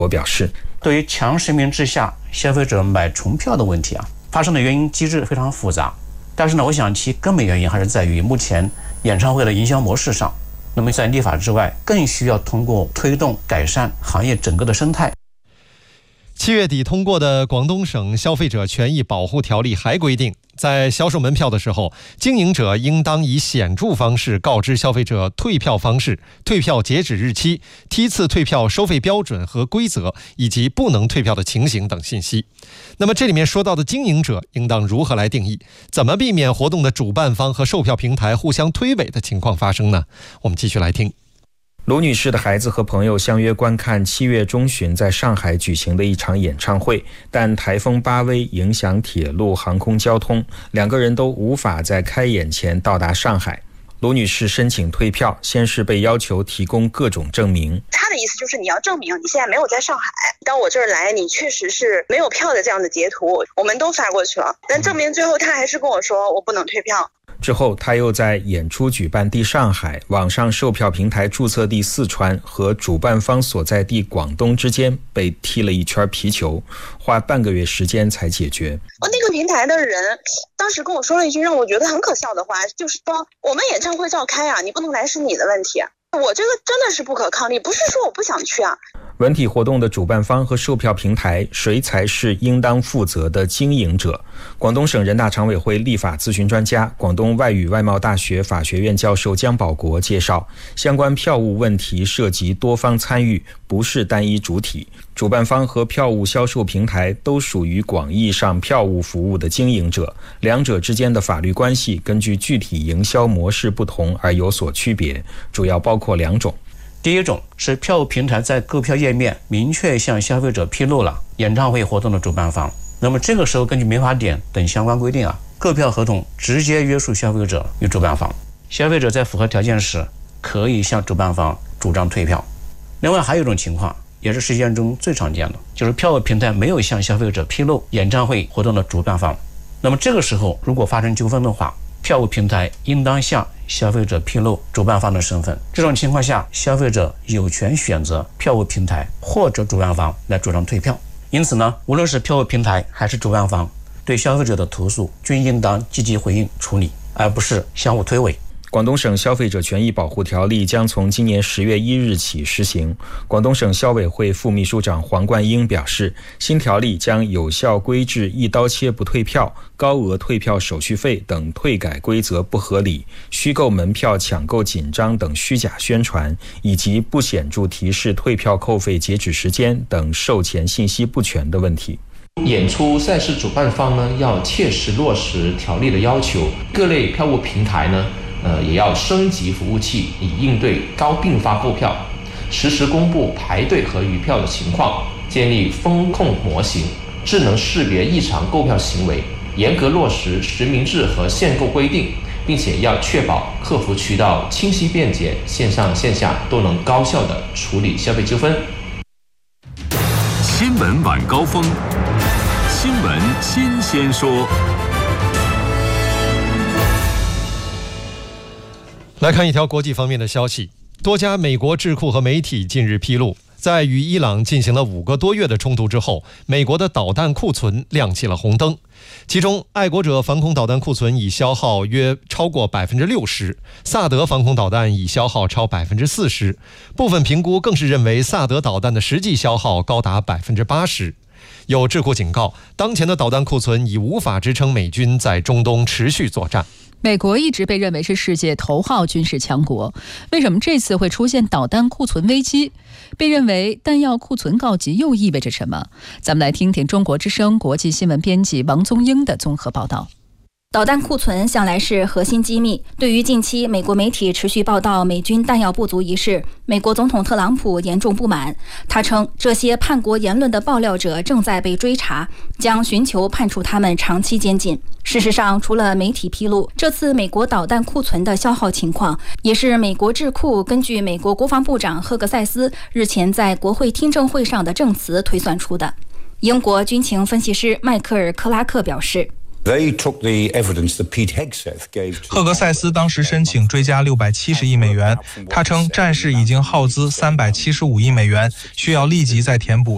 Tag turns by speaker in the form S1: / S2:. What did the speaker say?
S1: 我表示，
S2: 对于强实名制下消费者买重票的问题发生的原因机制非常复杂，但是呢，我想其根本原因还是在于目前演唱会的营销模式上。那么在立法之外，更需要通过推动改善行业整个的生态。
S3: 7月底通过的广东省消费者权益保护条例还规定，在销售门票的时候，经营者应当以显著方式告知消费者退票方式、退票截止日期、梯次退票收费标准和规则，以及不能退票的情形等信息。那么这里面说到的经营者应当如何来定义？怎么避免活动的主办方和售票平台互相推诿的情况发生呢？我们继续来听。
S1: 卢女士的孩子和朋友相约观看7月中旬在上海举行的一场演唱会，但台风巴威影响铁路航空交通，两个人都无法在开演前到达上海。卢女士申请退票，先是被要求提供各种证明。
S4: 他的意思就是你要证明你现在没有在上海，到我这儿来你确实是没有票的这样的截图，我们都发过去了，但证明最后他还是跟我说我不能退票。
S1: 之后他又在演出举办地上海、网上售票平台注册地四川和主办方所在地广东之间被踢了一圈皮球，花半个月时间才解决。
S4: 那个平台的人当时跟我说了一句让我觉得很可笑的话，就是说我们演唱会照开你不能来是你的问题，我这个真的是不可抗力，不是说我不想去
S1: 文体活动的主办方和售票平台，谁才是应当负责的经营者？广东省人大常委会立法咨询专家、广东外语外贸大学法学院教授姜保国介绍，相关票务问题涉及多方参与，不是单一主体。主办方和票务销售平台都属于广义上票务服务的经营者，两者之间的法律关系根据具体营销模式不同而有所区别，主要包括两种。
S2: 第一种是票务平台在购票页面明确向消费者披露了演唱会活动的主办方，那么这个时候根据民法典等相关规定购票合同直接约束消费者与主办方，消费者在符合条件时可以向主办方主张退票。另外还有一种情况，也是实践中最常见的，就是票务平台没有向消费者披露演唱会活动的主办方，那么这个时候如果发生纠纷的话，票务平台应当向消费者披露主办方的身份。这种情况下，消费者有权选择票务平台或者主办方来主张退票。因此呢，无论是票务平台还是主办方，对消费者的投诉均应当积极回应处理，而不是相互推诿。
S1: 广东省消费者权益保护条例将从今年10月1日起施行。广东省消委会副秘书长黄冠英表示，新条例将有效规制一刀切不退票、高额退票手续费等退改规则不合理、虚构门票抢购紧张等虚假宣传，以及不显著提示退票扣费截止时间等售前信息不全的问题。
S5: 演出赛事主办方呢，要切实落实条例的要求，各类票务平台呢也要升级服务器，以应对高并发购票，实时公布排队和余票的情况，建立风控模型，智能识别异常购票行为，严格落实实名制和限购规定，并且要确保客服渠道清晰便捷，线上线下都能高效地处理消费纠纷。
S6: 新闻晚高峰，新闻新鲜说。
S3: 来看一条国际方面的消息，多家美国智库和媒体近日披露，在与伊朗进行了5个多月的冲突之后，美国的导弹库存亮起了红灯。其中，爱国者防空导弹库存已消耗约超过 60%， 萨德防空导弹已消耗超 40%， 部分评估更是认为萨德导弹的实际消耗高达 80%。有智库警告，当前的导弹库存已无法支撑美军在中东持续作战。
S7: 美国一直被认为是世界头号军事强国，为什么这次会出现导弹库存危机？被认为弹药库存告急又意味着什么？咱们来听听中国之声国际新闻编辑王宗英的综合报道。
S8: 导弹库存向来是核心机密。对于近期美国媒体持续报道美军弹药不足一事，美国总统特朗普严重不满。他称，这些叛国言论的爆料者正在被追查，将寻求判处他们长期监禁。事实上，除了媒体披露，这次美国导弹库存的消耗情况，也是美国智库根据美国国防部长赫格塞斯日前在国会听证会上的证词推算出的。英国军情分析师迈克尔·克拉克表示，
S9: 赫格塞斯当时申请追加670亿美元，他称战事已经耗资375亿美元，需要立即再填补